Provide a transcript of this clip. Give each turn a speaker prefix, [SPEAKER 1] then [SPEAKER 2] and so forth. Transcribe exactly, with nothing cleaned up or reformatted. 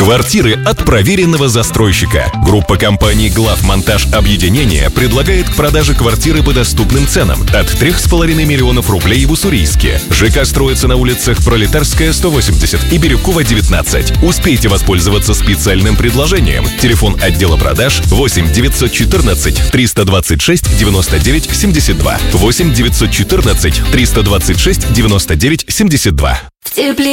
[SPEAKER 1] Квартиры от проверенного застройщика. Группа компаний «Главмонтаж Объединение» предлагает к продаже квартиры по доступным ценам от трех с половиной миллионов рублей в Уссурийске. ЖК строится на улицах Пролетарская, сто восемьдесят и Бирюкова, девятнадцать. Успейте воспользоваться специальным предложением. Телефон отдела продаж восемь девятьсот четырнадцать триста двадцать шесть девяносто девять семьдесят два. восемь девятьсот четырнадцать триста двадцать шесть девяносто девять семьдесят два.
[SPEAKER 2] В тепле